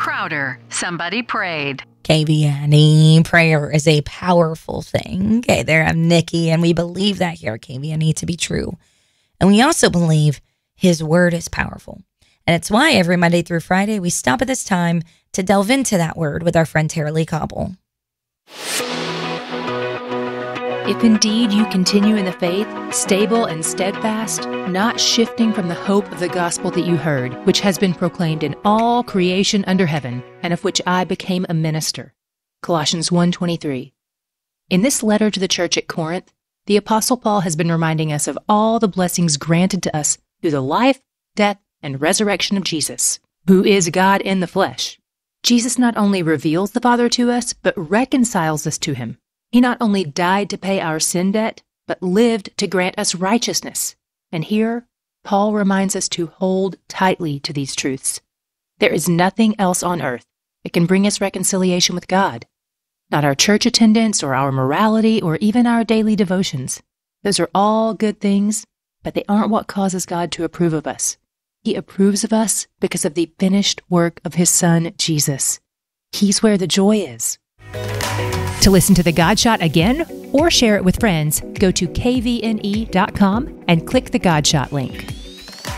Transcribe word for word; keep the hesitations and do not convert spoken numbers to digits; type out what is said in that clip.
Crowder, somebody prayed. K V N E, prayer is a powerful thing. Okay, there I'm Nikki, and we believe that here at K V N E to be true. And we also believe his word is powerful. And it's why every Monday through Friday, we stop at this time to delve into that word with our friend Tara-Leigh Cobble. If indeed you continue in the faith, stable and steadfast, not shifting from the hope of the gospel that you heard, which has been proclaimed in all creation under heaven, and of which I became a minister. Colossians one twenty-three. In this letter to the church at Corinth, the Apostle Paul has been reminding us of all the blessings granted to us through the life, death, and resurrection of Jesus, who is God in the flesh. Jesus not only reveals the Father to us, but reconciles us to him. He not only died to pay our sin debt, but lived to grant us righteousness. And here, Paul reminds us to hold tightly to these truths. There is nothing else on earth that can bring us reconciliation with God. Not our church attendance or our morality or even our daily devotions. Those are all good things, but they aren't what causes God to approve of us. He approves of us because of the finished work of his Son, Jesus. He's where the joy is. To listen to The God Shot again or share it with friends, go to K V N E dot com and click the God Shot link.